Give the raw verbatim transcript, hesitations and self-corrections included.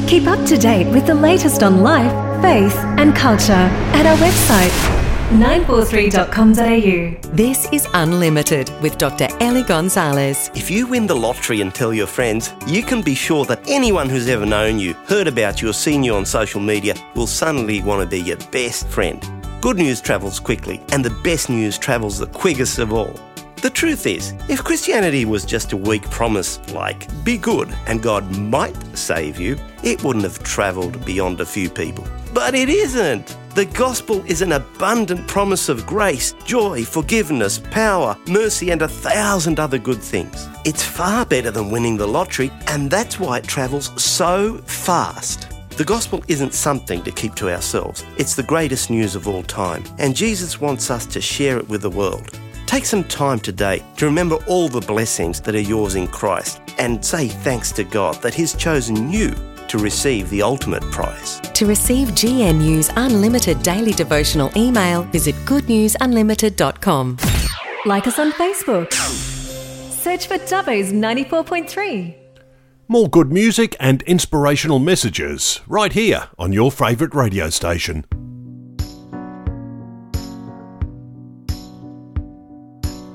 Keep up to date with the latest on life, faith and culture at our website, nine four three dot com dot a u. This is Unlimited with Doctor Ellie Gonzalez. If you win the lottery and tell your friends, you can be sure that anyone who's ever known you, heard about you or seen you on social media will suddenly want to be your best friend. Good news travels quickly, and the best news travels the quickest of all. The truth is, if Christianity was just a weak promise like, be good and God might save you, it wouldn't have travelled beyond a few people. But it isn't. The gospel is an abundant promise of grace, joy, forgiveness, power, mercy and a thousand other good things. It's far better than winning the lottery, and that's why it travels so fast. The gospel isn't something to keep to ourselves. It's the greatest news of all time, and Jesus wants us to share it with the world. Take some time today to remember all the blessings that are yours in Christ and say thanks to God that He's chosen you to receive the ultimate prize. To receive G N U's unlimited daily devotional email, visit good news unlimited dot com. Like us on Facebook. Search for Dubbo's ninety-four point three. More good music and inspirational messages right here on your favourite radio station.